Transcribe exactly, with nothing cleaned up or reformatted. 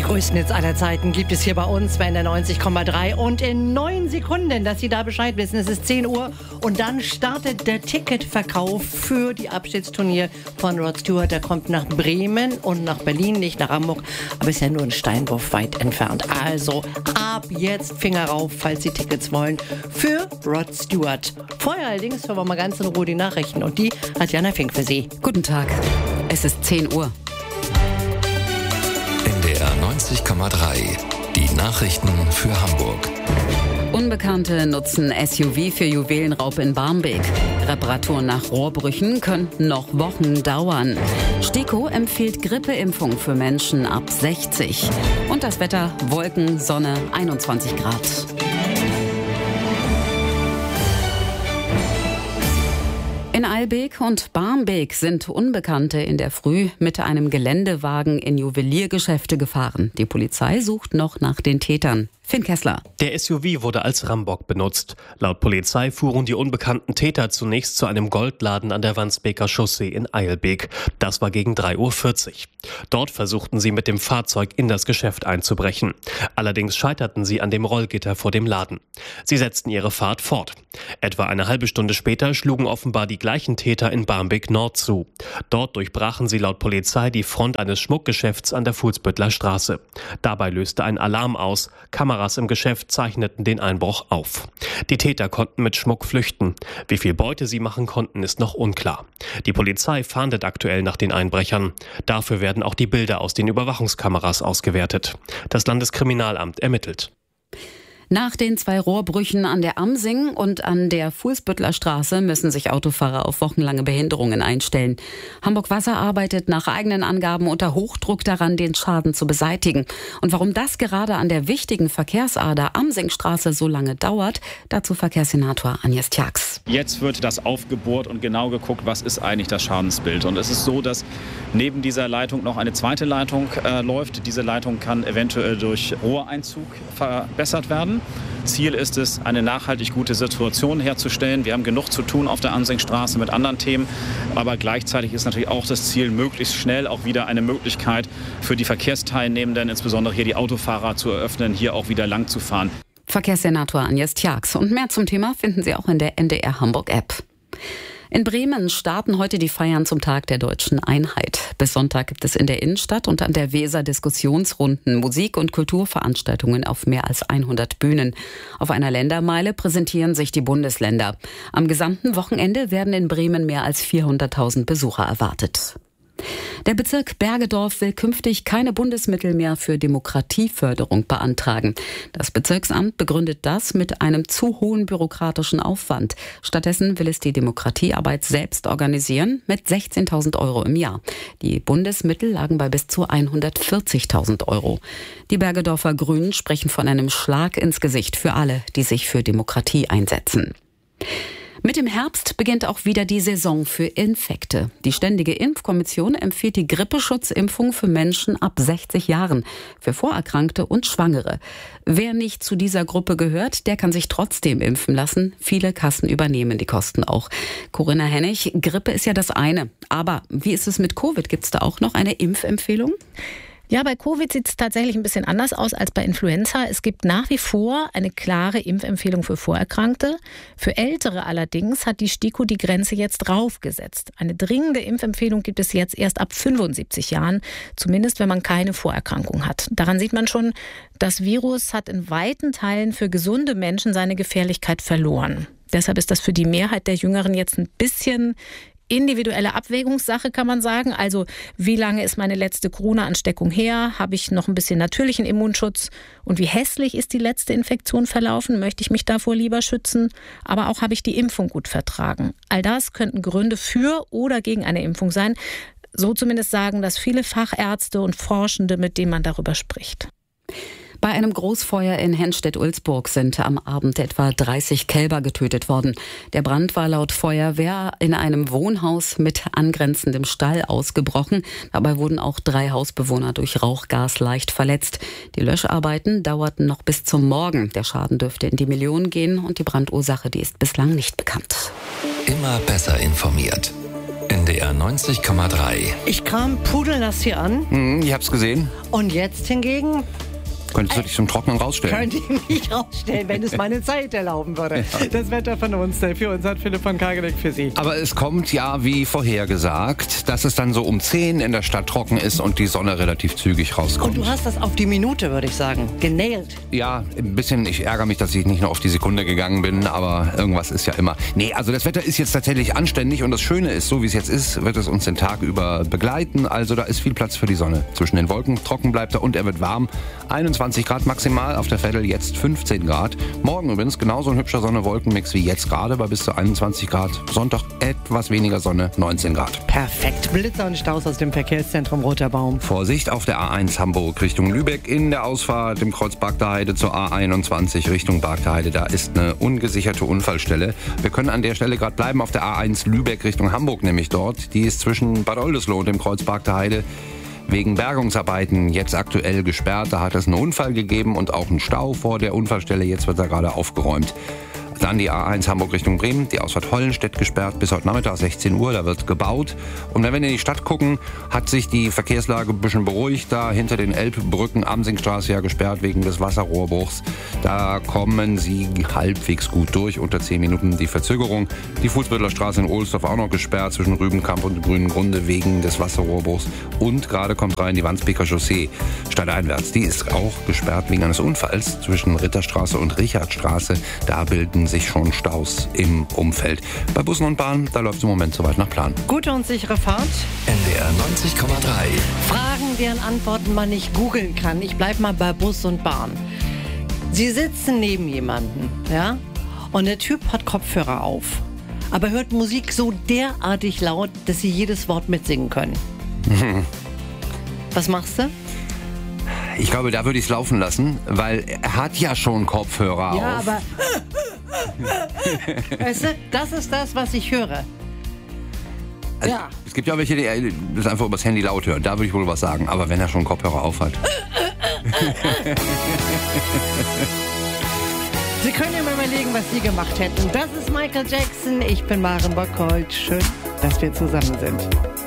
größten Hits aller Zeiten gibt es hier bei uns bei N D R neunzig Komma drei und in neun Sekunden, dass Sie da Bescheid wissen. Es ist zehn Uhr und dann startet der Ticketverkauf für die Abschiedsturnier von Rod Stewart. Der kommt nach Bremen und nach Berlin, nicht nach Hamburg, aber ist ja nur ein Steinwurf weit entfernt. Also ab jetzt Finger rauf, falls Sie Tickets wollen für Rod Stewart. Vorher allerdings hören wir mal ganz in Ruhe die Nachrichten und die hat Jana Fink für Sie. Guten Tag, es ist zehn Uhr. N D R neunzig Komma drei. Die Nachrichten für Hamburg. Unbekannte nutzen S U V für Juwelenraub in Barmbek. Reparaturen nach Rohrbrüchen könnten noch Wochen dauern. STIKO empfiehlt Grippeimpfung für Menschen ab sechzig. Und das Wetter: Wolken, Sonne, einundzwanzig Grad. In Eilbek und Barmbek sind Unbekannte in der Früh mit einem Geländewagen in Juweliergeschäfte gefahren. Die Polizei sucht noch nach den Tätern. Finn Kessler. Der S U V wurde als Rambock benutzt. Laut Polizei fuhren die unbekannten Täter zunächst zu einem Goldladen an der Wandsbeker Chaussee in Eilbek. Das war gegen drei Uhr vierzig. Dort versuchten sie mit dem Fahrzeug in das Geschäft einzubrechen. Allerdings scheiterten sie an dem Rollgitter vor dem Laden. Sie setzten ihre Fahrt fort. Etwa eine halbe Stunde später schlugen offenbar die gleichen Täter in Barmbek Nord zu. Dort durchbrachen sie laut Polizei die Front eines Schmuckgeschäfts an der Fuhlsbüttler Straße. Dabei löste ein Alarm aus. Kameras im Geschäft zeichneten den Einbruch auf. Die Täter konnten mit Schmuck flüchten. Wie viel Beute sie machen konnten, ist noch unklar. Die Polizei fahndet aktuell nach den Einbrechern. Dafür werden auch die Bilder aus den Überwachungskameras ausgewertet. Das Landeskriminalamt ermittelt. Nach den zwei Rohrbrüchen an der Amsing und an der Fuhlsbüttler Straße müssen sich Autofahrer auf wochenlange Behinderungen einstellen. Hamburg Wasser arbeitet nach eigenen Angaben unter Hochdruck daran, den Schaden zu beseitigen. Und warum das gerade an der wichtigen Verkehrsader Amsingstraße so lange dauert, dazu Verkehrssenator Agnes Tjax. Jetzt wird das aufgebohrt und genau geguckt, was ist eigentlich das Schadensbild. Und es ist so, dass neben dieser Leitung noch eine zweite Leitung äh, läuft. Diese Leitung kann eventuell durch Rohreinzug verbessert werden. Ziel ist es, eine nachhaltig gute Situation herzustellen. Wir haben genug zu tun auf der Ansingstraße mit anderen Themen. Aber gleichzeitig ist natürlich auch das Ziel, möglichst schnell auch wieder eine Möglichkeit für die Verkehrsteilnehmenden, insbesondere hier die Autofahrer, zu eröffnen, hier auch wieder lang zu fahren. Verkehrssenator Agnes Tjax. Und mehr zum Thema finden Sie auch in der N D R Hamburg App. In Bremen starten heute die Feiern zum Tag der deutschen Einheit. Bis Sonntag gibt es in der Innenstadt und an der Weser Diskussionsrunden, Musik- und Kulturveranstaltungen auf mehr als hundert Bühnen. Auf einer Ländermeile präsentieren sich die Bundesländer. Am gesamten Wochenende werden in Bremen mehr als vierhunderttausend Besucher erwartet. Der Bezirk Bergedorf will künftig keine Bundesmittel mehr für Demokratieförderung beantragen. Das Bezirksamt begründet das mit einem zu hohen bürokratischen Aufwand. Stattdessen will es die Demokratiearbeit selbst organisieren mit sechzehntausend Euro im Jahr. Die Bundesmittel lagen bei bis zu hundertvierzigtausend Euro. Die Bergedorfer Grünen sprechen von einem Schlag ins Gesicht für alle, die sich für Demokratie einsetzen. Mit dem Herbst beginnt auch wieder die Saison für Infekte. Die Ständige Impfkommission empfiehlt die Grippeschutzimpfung für Menschen ab sechzig Jahren, für Vorerkrankte und Schwangere. Wer nicht zu dieser Gruppe gehört, der kann sich trotzdem impfen lassen. Viele Kassen übernehmen die Kosten auch. Corinna Hennig, Grippe ist ja das eine. Aber wie ist es mit Covid? Gibt es da auch noch eine Impfempfehlung? Ja, bei Covid sieht es tatsächlich ein bisschen anders aus als bei Influenza. Es gibt nach wie vor eine klare Impfempfehlung für Vorerkrankte. Für Ältere allerdings hat die STIKO die Grenze jetzt draufgesetzt. Eine dringende Impfempfehlung gibt es jetzt erst ab fünfundsiebzig Jahren, zumindest wenn man keine Vorerkrankung hat. Daran sieht man schon, das Virus hat in weiten Teilen für gesunde Menschen seine Gefährlichkeit verloren. Deshalb ist das für die Mehrheit der Jüngeren jetzt ein bisschen individuelle Abwägungssache, kann man sagen. Also wie lange ist meine letzte Corona-Ansteckung her? Habe ich noch ein bisschen natürlichen Immunschutz? Und wie hässlich ist die letzte Infektion verlaufen? Möchte ich mich davor lieber schützen? Aber auch, habe ich die Impfung gut vertragen? All das könnten Gründe für oder gegen eine Impfung sein. So zumindest sagen das viele Fachärzte und Forschende, mit denen man darüber spricht. Bei einem Großfeuer in Henstedt-Ulzburg sind am Abend etwa dreißig Kälber getötet worden. Der Brand war laut Feuerwehr in einem Wohnhaus mit angrenzendem Stall ausgebrochen. Dabei wurden auch drei Hausbewohner durch Rauchgas leicht verletzt. Die Löscharbeiten dauerten noch bis zum Morgen. Der Schaden dürfte in die Millionen gehen und die Brandursache, die ist bislang nicht bekannt. Immer besser informiert. N D R neunzig Komma drei. Ich kam pudelnass hier an. Hm, ich hab's gesehen. Und jetzt hingegen Könntest du dich zum Trocknen rausstellen? könnte ich mich rausstellen, wenn es meine Zeit erlauben würde. Das Wetter von uns, für uns hat Philipp von Kageneck für Sie. Aber es kommt ja, wie vorhergesagt, dass es dann so um zehn in der Stadt trocken ist und die Sonne relativ zügig rauskommt. Und du hast das auf die Minute, würde ich sagen, genailt. Ja, ein bisschen, ich ärgere mich, dass ich nicht nur auf die Sekunde gegangen bin, aber irgendwas ist ja immer. Nee, also das Wetter ist jetzt tatsächlich anständig und das Schöne ist, so wie es jetzt ist, wird es uns den Tag über begleiten. Also da ist viel Platz für die Sonne. Zwischen den Wolken trocken bleibt er und er wird warm. einundzwanzig Grad maximal, auf der Veddel jetzt fünfzehn Grad. Morgen übrigens genauso ein hübscher Sonne-Wolken-Mix wie jetzt gerade, bei bis zu einundzwanzig Grad. Sonntag etwas weniger Sonne, neunzehn Grad. Perfekt. Blitzer und Staus aus dem Verkehrszentrum Roter Baum. Vorsicht auf der A eins Hamburg Richtung Lübeck in der Ausfahrt im Kreuz Bagder Heide zur A einundzwanzig Richtung Bagder Heide. Da ist eine ungesicherte Unfallstelle. Wir können an der Stelle gerade bleiben auf der A eins Lübeck Richtung Hamburg, nämlich dort. Die ist zwischen Bad Oldesloe und dem Kreuz Bagder Heide wegen Bergungsarbeiten jetzt aktuell gesperrt. Da hat es einen Unfall gegeben und auch einen Stau vor der Unfallstelle. Jetzt wird er gerade aufgeräumt. Dann die A eins Hamburg Richtung Bremen, die Ausfahrt Hollenstedt gesperrt bis heute Nachmittag sechzehn Uhr, da wird gebaut. Und wenn wir in die Stadt gucken, hat sich die Verkehrslage ein bisschen beruhigt. Da hinter den Elbbrücken Amsingstraße ja gesperrt wegen des Wasserrohrbruchs. Da kommen sie halbwegs gut durch, unter zehn Minuten die Verzögerung. Die Fußbüttler Straße in Ohlsdorf auch noch gesperrt zwischen Rübenkamp und dem Grünen Grunde wegen des Wasserrohrbruchs. Und gerade kommt rein die Wandsbeker Chaussee stadteinwärts. Die ist auch gesperrt wegen eines Unfalls zwischen Ritterstraße und Richardstraße. Da bilden sich schon Staus im Umfeld. Bei Bussen und Bahnen, da läuft es im Moment soweit nach Plan. Gute und sichere Fahrt. N D R neunzig Komma drei. Fragen, deren Antworten man nicht googeln kann. Ich bleib mal bei Bus und Bahn. Sie sitzen neben jemanden, ja? Und der Typ hat Kopfhörer auf. Aber hört Musik so derartig laut, dass Sie jedes Wort mitsingen können. Was machst du? Ich glaube, da würde ich es laufen lassen, weil er hat ja schon Kopfhörer Ja, auf. aber weißt du, das ist das, was ich höre. Also, ja. Es gibt ja welche, die das einfach übers Handy laut hören. Da würde ich wohl was sagen. Aber wenn er schon Kopfhörer auf hat. Sie können ja mal überlegen, was Sie gemacht hätten. Das ist Michael Jackson. Ich bin Maren Bockholt. Schön, dass wir zusammen sind.